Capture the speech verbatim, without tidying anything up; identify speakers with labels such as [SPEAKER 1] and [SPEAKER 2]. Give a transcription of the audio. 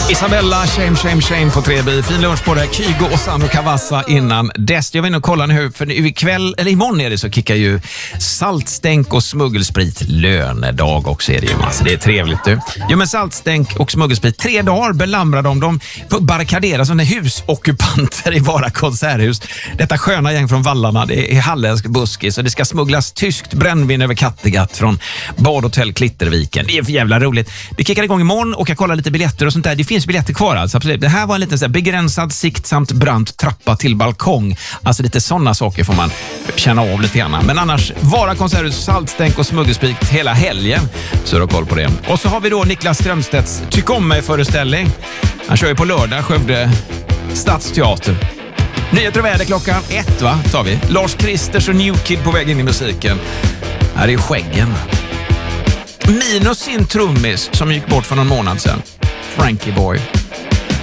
[SPEAKER 1] Isabella, shame, shame, shame på tre B. Fin lunch på det. Kygo och Sano Kawasa innan dess. Jag vill nog kolla nu, för ikväll, eller imorgon är det så kickar ju saltstänk och smuggelsprit lönedag också är det ju. Alltså, det är trevligt du. Jo men saltstänk och smuggelsprit, tre dagar belamrar de. De får barrikadera som husockupanter i Vara konserthus. Detta sköna gäng från Vallarna, det är halländsk buskis och det ska smugglas tyskt brännvin över Kattegatt från badhotell Klitterviken. Det är för jävla roligt. Det kickar igång imorgon och jag kollar lite biljetter och sånt där. Det finns biljetter kvar alltså, absolut. Det här var en liten så här, begränsad sikt samt brant trappa till balkong. Alltså lite sådana saker får man känna av lite grann. Men annars, Vara konserthus, saltstänk och smuggelsprit hela helgen. Så du har koll på det. Och så har vi då Niklas Strömstedts Tyck om mig föreställning. Han kör ju på lördag, Skövde Stadsteater. Nyheter och väder klockan ett va, tar vi. Lars Kristers och New Kid på väg in i musiken. Här är Skäggen. Minus sin trummis som gick bort för någon månad sedan. Frankie Boy.